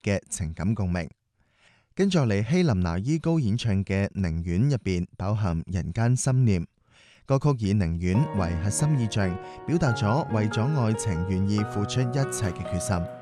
嘅情感共鳴。跟住嚟，希林拿伊高演唱嘅《寧願》入邊飽含人間心念。歌曲以寧願為核心意象，表達咗為咗愛情願意付出一切嘅決心。